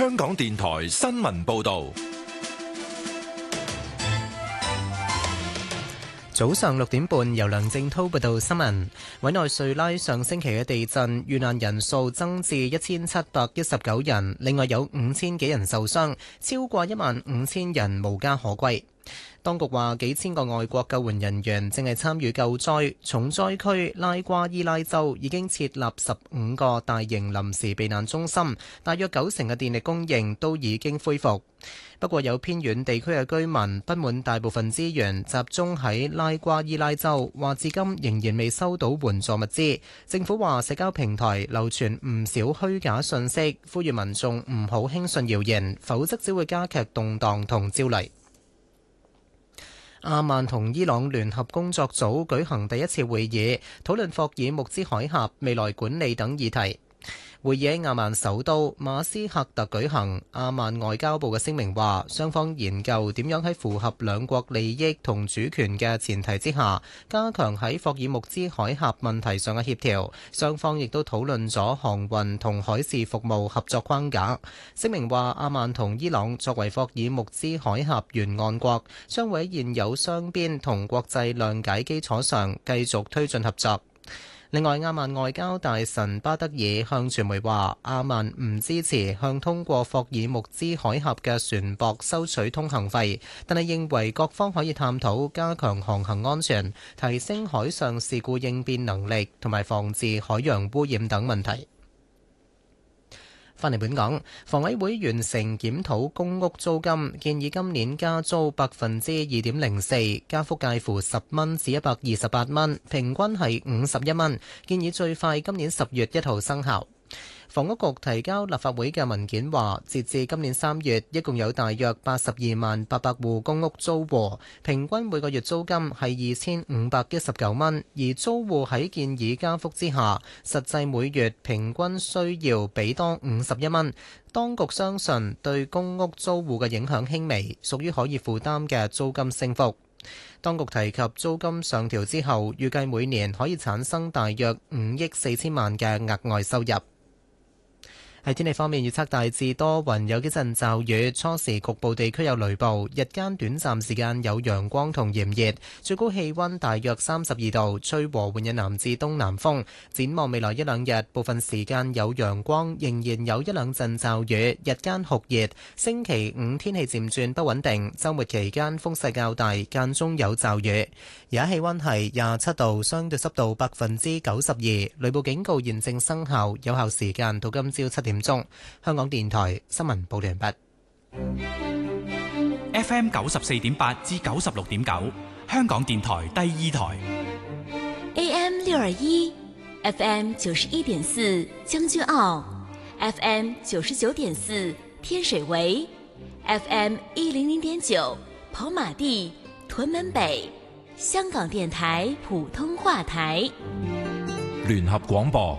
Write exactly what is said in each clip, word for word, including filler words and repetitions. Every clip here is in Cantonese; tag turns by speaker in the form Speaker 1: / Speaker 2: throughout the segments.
Speaker 1: 香港電台新聞報道。
Speaker 2: 早上六點半，由梁正滔報道新聞。委內瑞拉上星期嘅地震遇難人數增至一千七百一十九人，另外有五千幾人受傷，超過一萬五千人無家可歸。當局話，幾千個外國救援人員正係參與救災。重災區拉瓜伊拉州已經設立十五個大型臨時避難中心，大約九成嘅電力供應都已經恢復。不過有偏遠地區嘅居民不滿大部分資源集中喺拉瓜伊拉州，話至今仍然未收到援助物資。政府話社交平台流傳唔少虛假信息，呼籲民眾唔好輕信謠言，否則只會加劇動盪同焦慮。阿曼同伊朗聯合工作組舉行第一次會議，討論霍爾木茲海峽未來管理等議題。會議喺阿曼首都馬斯喀特舉行。阿曼外交部嘅聲明話，雙方研究點樣喺符合兩國利益同主權嘅前提之下，加強喺霍爾木茲海峽問題上嘅協調。雙方亦都討論咗航運同海事服務合作框架。聲明話，阿曼同伊朗作為霍爾木茲海峽沿岸國，將會喺現有雙邊同國際諒解基礎上繼續推進合作。另外，阿曼外交大臣巴德爾向傳媒話，阿曼唔支持向通過霍爾木茲海峽嘅船舶收取通行費，但係認為各方可以探討加強航行安全、提升海上事故應變能力同埋防治海洋污染等問題。翻嚟本港，房委會完成檢討公屋租金，建議今年加租百分之二點零四，加幅介乎十蚊至一百二十八蚊，平均係五十一蚊。建議最快今年十月一號生效。房屋局提交立法會嘅文件話，截至今年三月，一共有大約八十二萬八百戶公屋租戶，平均每個月租金係二千五百一十九蚊，而租戶喺建議加幅之下，實際每月平均需要俾多五十一蚊。當局相信對公屋租戶嘅影響輕微，屬於可以負擔嘅租金升幅。當局提及租金上調之後，預計每年可以產生大約五億四千萬嘅額外收入。喺天氣方面，預測大致多雲，有幾陣驟雨，初時局部地區有雷暴，日間短暫時間有陽光同炎熱，最高氣溫大約三十二度，吹和緩嘅南至東南風。展望未來一兩日，部分時間有陽光，仍然有一兩陣驟雨，日間酷熱。星期五天氣漸轉不穩定，週末期間風勢較大，間中有驟雨。而家氣溫係廿七度，相對濕度百分之九十二，雷暴警告現正生效，有效時間到今朝七點鐘。香港電台新聞報道完畢。
Speaker 3: F M 九十四點八至九十六點九，香港電台第二台。
Speaker 4: A M 六二一，F M 九十一點四將軍澳，F M 九十九點四天水圍，F M 一零零點九跑馬地、屯門北。香港電台普通話台。
Speaker 1: 聯合廣播。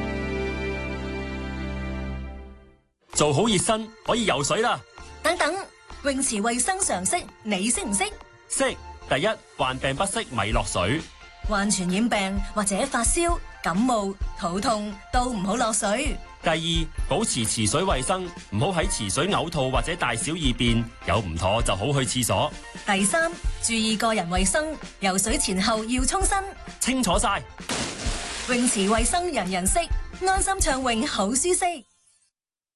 Speaker 5: 做好熱身可以游水啦。
Speaker 6: 等等，泳池衛生常識你識唔識？
Speaker 5: 識。第一，患病不適咪落水。
Speaker 6: 患傳染病或者發燒、感冒、肚痛都唔好落水。
Speaker 5: 第二，保持池水衛生，唔好喺池水嘔吐或者大小二便，有唔妥就好去廁所。
Speaker 6: 第三，注意個人衛生，游水前後要沖身。
Speaker 5: 清楚晒。
Speaker 6: 泳池衛生人人識，安心暢泳好舒適。